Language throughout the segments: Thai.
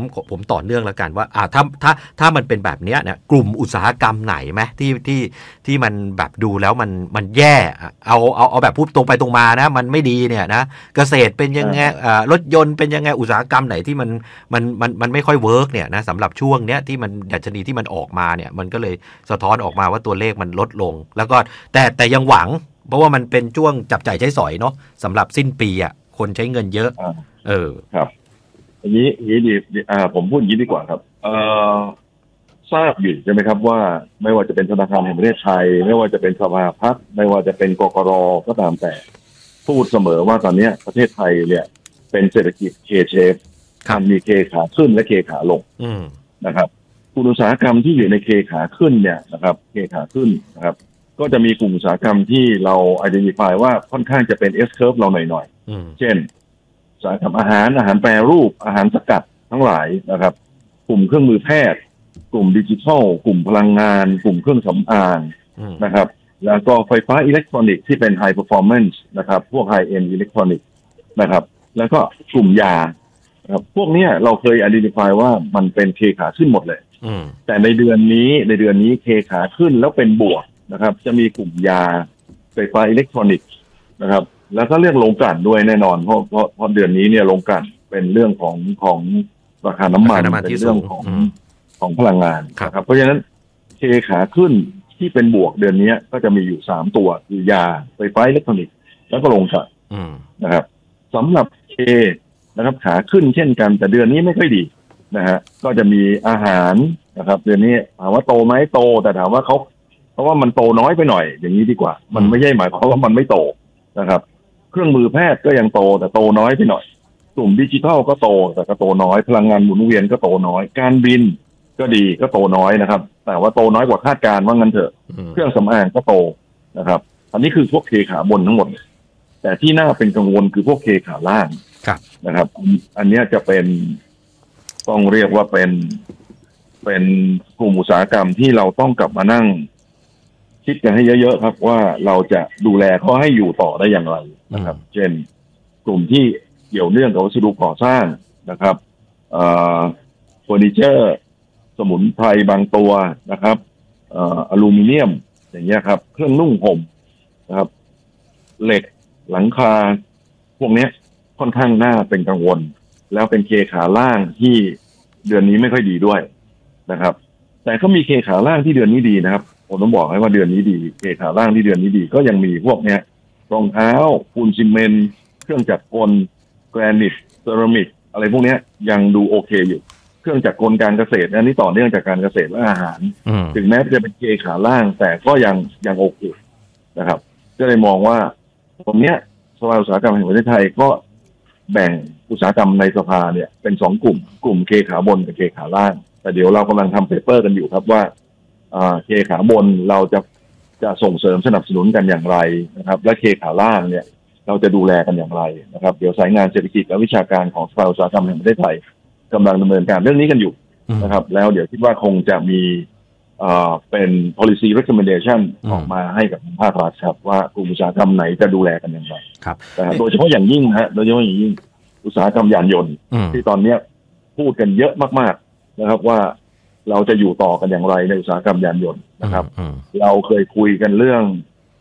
ผมต่อเนื่องแล้วกันว่าถ้ามันเป็นแบบเนี้ยเนี่ยกลุ่มอุตสาหกรรมไหนไหมที่มันแบบดูแล้วมันแย่เอาแบบพูดตรงไปตรงมานะมันไม่ดีเนี่ยนะเกษตรเป็นยังไงรถยนต์เป็นยังไงอุตสาหกรรมไหนที่มันไม่ค่อยเวิร์กเนี่ยนะสำหรับช่วงเนี้ยที่มันดัชนีที่มันออกมาเนี่ยมันก็เลยสะท้อนออกมาว่าตัวเลขมันลดลงแล้วก็แต่ยังหวังเพราะว่ามันเป็นช่วงจับจ่ายใช้สอยเนาะสำหรับสิ้นปีอ่ะคนใช้เงินเยอะครับอย่างนี้ดีผมพูดอย่างนี้ดีกว่าครับทราบอยู่ใช่ไหมครับว่าไม่ว่าจะเป็นธนาคารแห่งประเทศไทยไม่ว่าจะเป็นสภาพัฒน์ไม่ว่าจะเป็นกกร.ก็ตามแต่พูดเสมอว่าตอนนี้ประเทศไทยเนี่ยเป็นเศรษฐกิจ K-shape มันมี K ขาขึ้นและ K ขาลงนะครับอุตสาหกรรมที่อยู่ใน K ขาขึ้นเนี่ยนะครับ K ขาขึ้นนะครับก็จะมีกลุ่มอุตสาหกรรมที่เรา identify ว่าค่อนข้างจะเป็น S curve เราหน่อยๆเช่นอุตสาหกรรมอาหารแปรรูปอาหารสกัดทั้งหลายนะครับกลุ่มเครื่องมือแพทย์กลุ่มดิจิทัลกลุ่มพลังงานกลุ่มเครื่องสำอางนะครับแล้วก็ไฟฟ้าอิเล็กทรอนิกส์ที่เป็น high performance นะครับพวก high end อิเล็กทรอนิกส์นะครับแล้วก็กลุ่มยาครับพวกนี้เราเคย identify ว่ามันเป็นเคขาขึ้นหมดเลยแต่ในเดือนนี้เคขาขึ้นแล้วเป็นบวกนะครับจะมีกลุ่มยาไฟฟ้าอิเล็กทรอนิกส์นะครับแล้วก็เรื่องโรงกลั่นด้วยแน่นอนเพราะเดือนนี้เนี่ยโรงกลั่นเป็นเรื่องของราคาน้ำมันเป็นเรื่องของพลังงานนะครับเพราะฉะนั้นเคขาขึ้นที่เป็นบวกเดือนนี้ก็จะมีอยู่3ตัวคือยาไฟฟ้าอิเล็กทรอนิกส์แล้วก็โรงกลั่นนะครับสำหรับเคนะครับขาขึ้นเช่นกันแต่เดือนนี้ไม่ค่อยดีนะฮะก็จะมีอาหารนะครับเดือนนี้ถามว่าโตไหมโตแต่ถามว่าเพราะว่ามันโตน้อยไปหน่อยอย่างนี้ดีกว่ามันไม่ใช่หมายความว่ามันไม่โตนะครับเครื่องมือแพทย์ก็ยังโตแต่โตน้อยไปหน่อยกลุ่มดิจิทัลก็โตแต่ก็โตน้อยพลังงานหมุนเวียนก็โตน้อยการบินก็ดีก็โตน้อยนะครับแต่ว่าโตน้อยกว่าคาดการณ์ว่างั้นเถอะเครื่องสำอางก็โตนะครับอันนี้คือพวกเคขาบนทั้งหมดแต่ที่น่าเป็นกังวลคือพวกเคขาล่างนะครับอันนี้จะเป็นต้องเรียกว่าเป็นกลุ่มอุตสาหกรรมที่เราต้องกลับมานั่งคิดกันให้เยอะๆครับว่าเราจะดูแลเขาให้อยู่ต่อได้อย่างไรนะครับเช่นกลุ่มที่เกี่ยวเนื่องกับวัสดุก่อสร้างนะครับเฟอร์นิเจอร์สมุนไพรบางตัวนะครับอลูมิเนียมอย่างเงี้ยครับเครื่องนุ่งห่มนะครับเหล็กหลังคาพวกนี้ค่อนข้างน่าเป็นกังวลแล้วเป็นเคขาล่างที่เดือนนี้ไม่ค่อยดีด้วยนะครับแต่ก็มีเคขาล่างที่เดือนนี้ดีนะครับผมต้องบอกให้ว่าเดือนนี้ดีเคขาล่างที่เดือนนี้ดีก็ยังมีพวกเนี้ยรองเท้าปูนซีเมนต์เครื่องจักรกลแกรนิตเซรามิกอะไรพวกนี้ยังดูโอเคอยู่เครื่องจักรกลการเกษตรอันนี้ต่อเนื่องจากการเกษตรและอาหารถึงแม้จะเป็นเคขาล่างแต่ก็ยังโอเคนะครับก็เลยมองว่าตรงเนี้ยสภาอุตสาหกรรมแห่งประเทศไทยก็แบ่งอุตสาหกรรมในสภาเนี่ยเป็น2กลุ่มเคขาบนกับเคขาล่างแต่เดี๋ยวเรากำลังทำเปเปอร์กันอยู่ครับว่าเคขาบนเราจะส่งเสริมสนับสนุนกันอย่างไรนะครับและเคขาล่างเนี่ยเราจะดูแลกันอย่างไรนะครับเดี๋ยวสายงานเศรษฐกิจและวิชาการของสภาอุตสาหกรรมแห่งประเทศไทยกำลังดำเนินการเรื่องนี้กันอยู่นะครับแล้วเดี๋ยวคิดว่าคงจะมีเป็น policy recommendation ออกมาให้กับภาครัฐครับว่ากลุ่มอุตสาหกรรมไหนจะดูแลกันอย่างไรครับโดยเฉพาะอย่างยิ่งโดยเฉพาะอย่างยิ่งอุตสาหกรรมยานยนต์ที่ตอนนี้พูดกันเยอะมากๆนะครับว่าเราจะอยู่ต่อกันอย่างไรในอุตสาหกรรมยานยนต์นะครับเราเคยคุยกันเรื่อง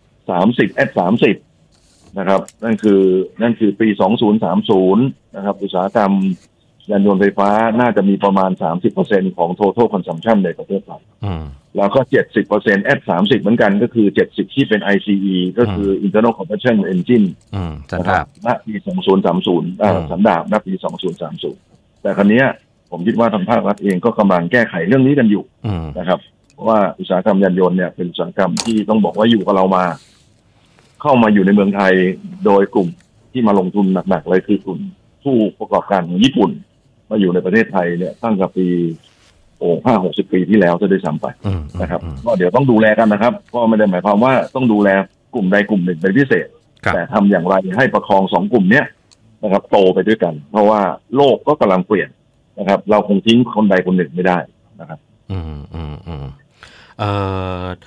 30 นะครับนั่นคือปี2030นะครับอุตสาหกรรมยานยนต์ไฟฟ้าน่าจะมีประมาณ 30% ของ total consumption ในประเทศไทยแล้วก็ 70% F30 เหมือนกันก็คือ70ที่เป็น ICE ก็คือ internal combustion engine นะครับณปี2030สันดาปณปี2030แต่ครั้นี้ผมคิดว่าทางภาครัฐเองก็กำลังแก้ไขเรื่องนี้กันอยู่นะครับเพราะว่าอุตสาหกรรมยานยนต์เนี่ยเป็นอุตสาหกรรมที่ต้องบอกว่าอยู่กับเรามาเข้ามาอยู่ในเมืองไทยโดยกลุ่มที่มาลงทุนหนักๆเลยคือกลุ่มผู้ประกอบการของญี่ปุ่นมาอยู่ในประเทศไทยเนี่ยตั้งแต่ปี50-60 ปีที่แล้วจะได้ซ้ำไปนะครับก็เดี๋ยวต้องดูแลกันนะครับก็ไม่ได้หมายความว่าต้องดูแลกลุ่มใดกลุ่มหนึ่งเป็นพิเศษแต่ทำอย่างไรให้ประคอง2กลุ่มเนี้ยนะครับโตไปด้วยกันเพราะว่าโลกก็กำลังเปลี่ยนนะครับเราคงทิ้งคนใดคนหนึ่งไม่ได้นะครับ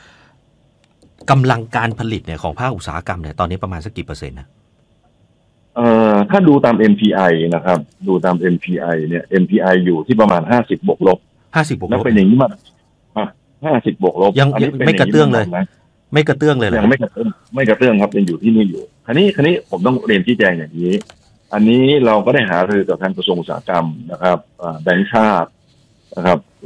กำลังการผลิตเนี่ยของภาคอุตสาหกรรมเนี่ยตอนนี้ประมาณสักกี่เปอร์เซ็นต์นะถ้าดูตาม MPI นะครับดูตาม MPI เนี่ย MPI อยู่ที่ประมาณ50บวกลบ 50 บวกลบแล้วเป็นอย่างนี้มา50บวกลบยังไม่กระเตื้องเลยไม่กระเตื้องเลยยังไม่กระเตื้องครับยังอยู่ที่นี่อยู่คราวนี้ผมต้องเรียนชี้แจงอย่างนี้อันนี้เราก็ได้หารือกับทางกระทรวงอุตสาหกรรมนะครับแบงก์ชาตินะครับ